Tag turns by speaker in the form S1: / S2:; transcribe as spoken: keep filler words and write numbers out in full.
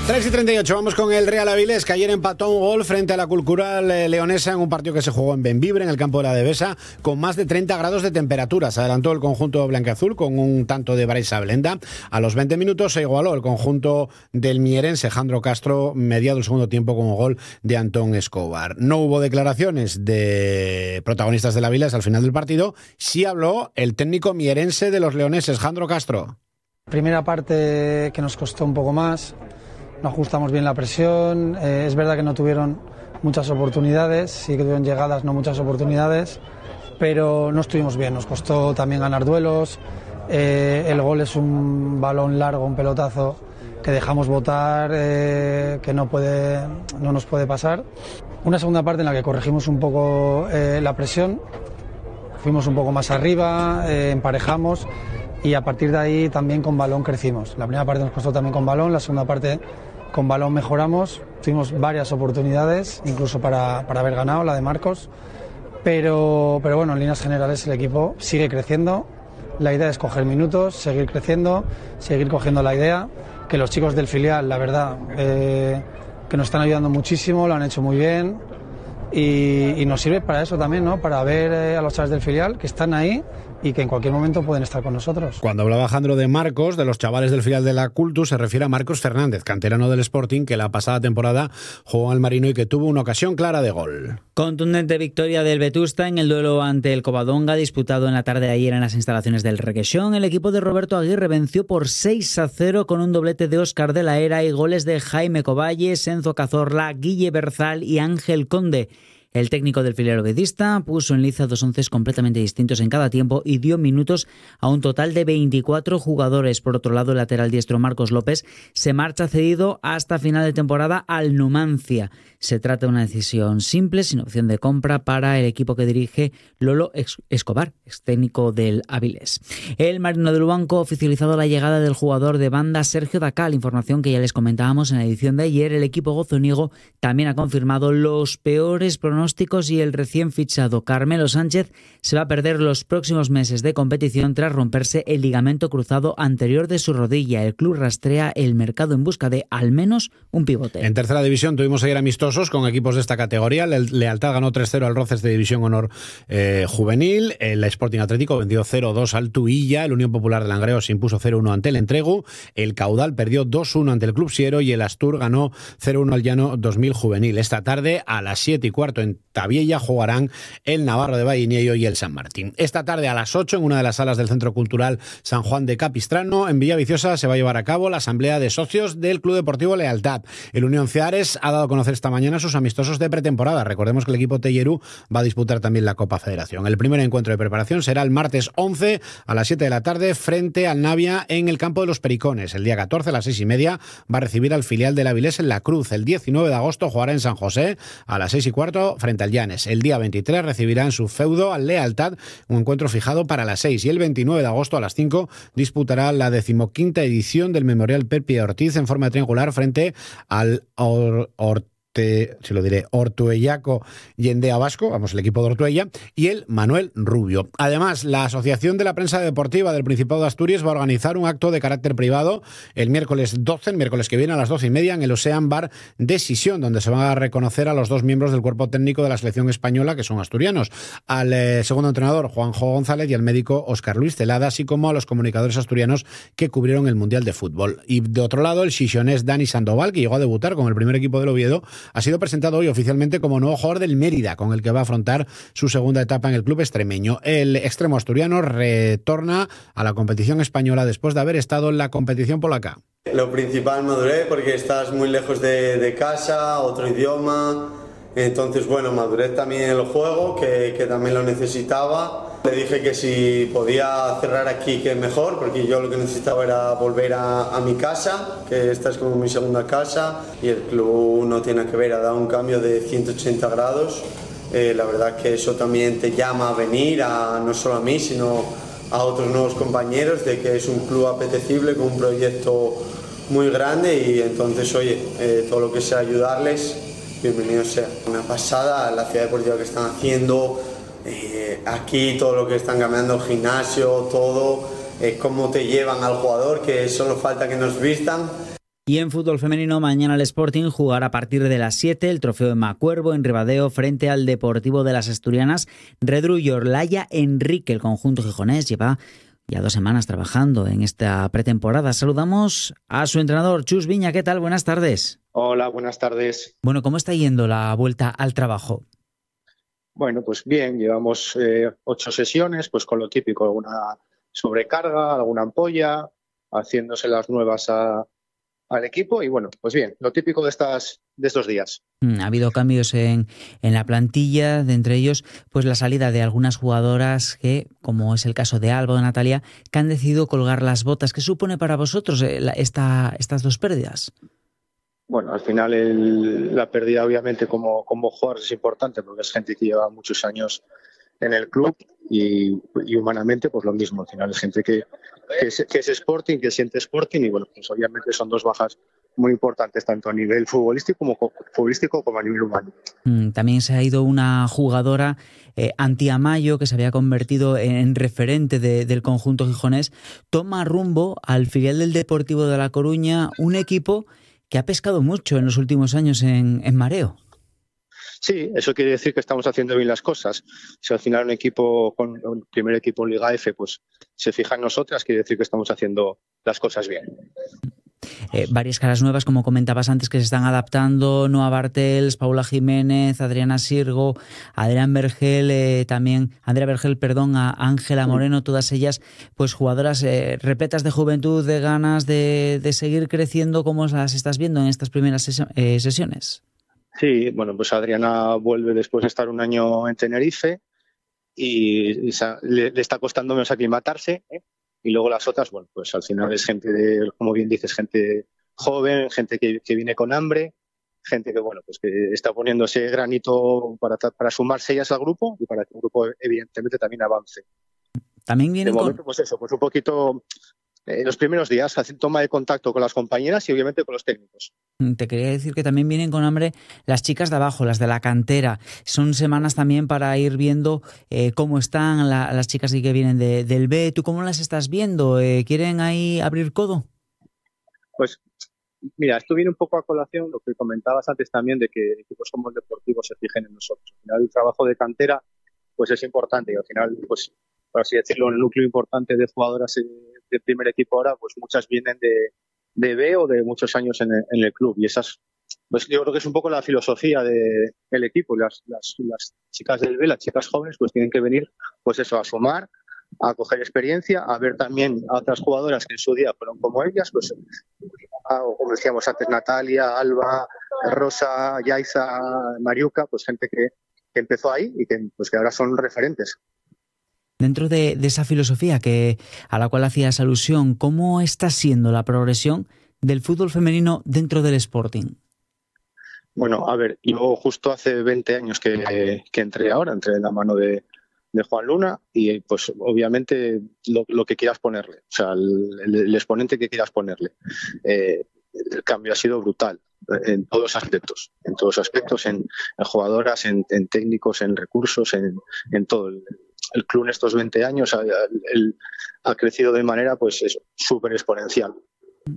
S1: tres y treinta y ocho, vamos con el Real Avilés, que ayer empató un gol frente a la Cultural Leonesa en un partido que se jugó en Bembibre, en el campo de la Devesa, con más de treinta grados de temperatura. Se adelantó el conjunto blanquiazul con un tanto de Brais Ablenda. A los veinte minutos se igualó el conjunto del mierense Jandro Castro, mediado el segundo tiempo con un gol de Antón Escobar. No hubo declaraciones de protagonistas del Avilés al final del partido. Sí habló el técnico mierense de los leoneses, Jandro Castro.
S2: Primera parte que nos costó un poco más. No ajustamos bien la presión, eh, es verdad que no tuvieron muchas oportunidades, sí que tuvieron llegadas, no muchas oportunidades, pero no estuvimos bien, nos costó también ganar duelos, eh, el gol es un balón largo, un pelotazo que dejamos botar, eh, que no, puede, no nos puede pasar. Una segunda parte en la que corregimos un poco eh, la presión, fuimos un poco más arriba, eh, emparejamos, y a partir de ahí también con balón crecimos. La primera parte nos costó también con balón, la segunda parte con balón mejoramos, tuvimos varias oportunidades, incluso para, para haber ganado, la de Marcos, pero, pero bueno, en líneas generales el equipo sigue creciendo, la idea es coger minutos, seguir creciendo, seguir cogiendo la idea, que los chicos del filial, la verdad, eh, que nos están ayudando muchísimo, lo han hecho muy bien, y, y nos sirve para eso también, ¿no? Para ver eh, a los chavales del filial que están ahí y que en cualquier momento pueden estar con nosotros.
S1: Cuando hablaba Jandro de Marcos, de los chavales del filial de la Cultus, se refiere a Marcos Fernández, canterano del Sporting, que la pasada temporada jugó al Marino y que tuvo una ocasión clara de gol.
S3: Contundente victoria del Vetusta en el duelo ante el Covadonga, disputado en la tarde de ayer en las instalaciones del Requesón. El equipo de Roberto Aguirre venció por seis a cero con un doblete de Óscar de la Era y goles de Jaime Coballes, Enzo Cazorla, Guille Berzal y Ángel Conde. El técnico del filial ovedista puso en liza dos onces completamente distintos en cada tiempo y dio minutos a un total de veinticuatro jugadores. Por otro lado, el lateral diestro Marcos López se marcha cedido hasta final de temporada al Numancia. Se trata de una decisión simple, sin opción de compra, para el equipo que dirige Lolo Escobar, ex técnico del Avilés. El Marino del Luanco ha oficializado la llegada del jugador de banda Sergio Dacal, información que ya les comentábamos en la edición de ayer. El equipo gozoniego también ha confirmado los peores pronósticos y el recién fichado Carmelo Sánchez se va a perder los próximos meses de competición tras romperse el ligamento cruzado anterior de su rodilla. El club rastrea el mercado en busca de al menos un pivote.
S1: En tercera división tuvimos ayer amistosos con equipos de esta categoría. El Lealtad ganó tres cero al Roces de División Honor eh, Juvenil. El Sporting Atlético vendió cero dos al Tuilla. El Unión Popular de Langreo se impuso cero uno ante el Entregu. El Caudal perdió dos uno ante el Club Siero y el Astur ganó cero uno al Llano dos mil Juvenil. Esta tarde a las siete y cuarto en Tabiella jugarán el Navarro de Vallineyo y el San Martín. Esta tarde a las ocho en una de las salas del Centro Cultural San Juan de Capistrano, en Villaviciosa, se va a llevar a cabo la asamblea de socios del Club Deportivo Lealtad. El Unión Ceares ha dado a conocer esta mañana sus amistosos de pretemporada. Recordemos que el equipo Tellerú va a disputar también la Copa Federación. El primer encuentro de preparación será el martes once a las siete de la tarde frente al Navia en el campo de los Pericones. El día catorce a las seis y media va a recibir al filial del Avilés en La Cruz. El diecinueve de agosto jugará en San José a las seis y cuarto frente al Llanes. El día veintitrés recibirá en su feudo al Lealtad, un encuentro fijado para las seis, y el veintinueve de agosto a las cinco disputará la decimoquinta edición del Memorial Pepe Ortiz en forma triangular frente al Or- Ortiz. Si lo diré, Ortuellaco Yendea Vasco, vamos, el equipo de Ortuella, y el Manuel Rubio. Además, la Asociación de la Prensa Deportiva del Principado de Asturias va a organizar un acto de carácter privado el miércoles doce, el miércoles que viene a las doce y media, en el Ocean Bar de Sisión, donde se van a reconocer a los dos miembros del cuerpo técnico de la selección española, que son asturianos, al eh, segundo entrenador, Juanjo González, y al médico Óscar Luis Celada, así como a los comunicadores asturianos que cubrieron el Mundial de Fútbol. Y de otro lado, el xixonés Dani Sandoval, que llegó a debutar con el primer equipo del Oviedo, ha sido presentado hoy oficialmente como nuevo jugador del Mérida, con el que va a afrontar su segunda etapa en el club extremeño. El extremo asturiano retorna a la competición española después de haber estado en la competición polaca.
S4: Lo principal, madurez, porque estás muy lejos de, de casa, otro idioma. Entonces, bueno, madurez también en el juego, que, que también lo necesitaba. Le dije que si podía cerrar aquí, que mejor, porque yo lo que necesitaba era volver a, a mi casa, que esta es como mi segunda casa, y el club no tiene que ver, ha dado un cambio de ciento ochenta grados. Eh, la verdad que eso también te llama a venir, a, no solo a mí, sino a otros nuevos compañeros, de que es un club apetecible, con un proyecto muy grande, y entonces, oye, eh, todo lo que sea ayudarles, bienvenido sea. Una pasada la ciudad deportiva que están haciendo, eh, aquí todo lo que están cambiando, el gimnasio, todo, eh, cómo te llevan al jugador, que solo falta que nos vistan.
S3: Y en fútbol femenino, mañana el Sporting jugará a partir de las siete el trofeo de Macuervo en Ribadeo frente al Deportivo de las Asturianas. Redru y Orlaya Enrique, el conjunto gijonés, lleva ya dos semanas trabajando en esta pretemporada. Saludamos a su entrenador, Chus Viña. ¿Qué tal? Buenas tardes.
S5: Hola, buenas tardes.
S3: Bueno, ¿cómo está yendo la vuelta al trabajo?
S5: Bueno, pues bien, llevamos eh, ocho sesiones, pues con lo típico, alguna sobrecarga, alguna ampolla, haciéndose las nuevas a, al equipo y bueno, pues bien, lo típico de estas de estos días.
S3: Ha habido cambios en, en la plantilla, de entre ellos pues la salida de algunas jugadoras que, como es el caso de Alba o de Natalia, que han decidido colgar las botas. ¿Qué supone para vosotros eh, la, esta, estas dos pérdidas?
S5: Bueno, al final el, la pérdida obviamente como, como jugador es importante porque es gente que lleva muchos años en el club y, y humanamente pues lo mismo. Al final es gente que, que, es, que es Sporting, que siente Sporting y bueno, pues obviamente son dos bajas muy importantes tanto a nivel futbolístico como, futbolístico como a nivel humano.
S3: También se ha ido una jugadora, eh, Antía Mayo, que se había convertido en referente de, del conjunto gijonés. Toma rumbo al filial del Deportivo de La Coruña, un equipo que ha pescado mucho en los últimos años en, en mareo.
S5: Sí, eso quiere decir que estamos haciendo bien las cosas. Si al final un equipo, con un primer equipo en Liga F, pues se fija en nosotras, quiere decir que estamos haciendo las cosas bien.
S3: Eh, varias caras nuevas, como comentabas antes, que se están adaptando: Noa Bartels, Paula Jiménez, Adriana Sirgo, Adrián Vergel, eh, también Andrea Vergel, perdón, a Ángela Moreno, todas ellas pues jugadoras eh, repletas de juventud, de ganas de, de seguir creciendo. ¿Cómo las estás viendo en estas primeras ses- eh, sesiones?
S5: Sí, bueno, pues Adriana vuelve después de estar un año en Tenerife y, y le, le está costando menos aclimatarse, ¿eh? Y luego las otras, bueno, pues al final es gente de, como bien dices, gente joven, gente que, que viene con hambre, gente que, bueno, pues que está poniendo ese granito para, para sumarse ellas al grupo y para que el grupo evidentemente también avance.
S3: También vienen
S5: de momento,
S3: con...
S5: pues eso, pues un poquito eh, los primeros días, toma de contacto con las compañeras y obviamente con los técnicos.
S3: Te quería decir que también vienen con hambre las chicas de abajo, las de la cantera. Son semanas también para ir viendo eh, cómo están la, las chicas que vienen de, del B. ¿Tú cómo las estás viendo? Eh, ¿Quieren ahí abrir codo?
S5: Pues mira, esto viene un poco a colación lo que comentabas antes también de que equipos como el Deportivo se fijen en nosotros. Al final el trabajo de cantera pues es importante y al final, pues por así decirlo, el núcleo importante de jugadoras de primer equipo ahora, pues muchas vienen de, de B o de muchos años en el, en el club y esas, pues yo creo que es un poco la filosofía de, del equipo. Las, las, las chicas del B, las chicas jóvenes, pues tienen que venir, pues eso, a sumar, a coger experiencia, a ver también a otras jugadoras que en su día fueron como ellas, pues a, como decíamos antes, Natalia, Alba, Rosa, Yaiza, Mariuca, pues gente que, que empezó ahí y que, pues que ahora son referentes.
S3: Dentro de, de esa filosofía que a la cual hacías alusión, ¿cómo está siendo la progresión del fútbol femenino dentro del Sporting?
S5: Bueno, a ver, yo justo hace veinte años que, que entré ahora, entré en la mano de, de Juan Luna y pues obviamente lo, lo que quieras ponerle, o sea, el, el, el exponente que quieras ponerle. Eh, el cambio ha sido brutal en todos los aspectos, en todos los aspectos, en, en jugadoras, en, en técnicos, en recursos, en, en todo. El, el club en estos veinte años ha, el, ha crecido de manera pues súper exponencial.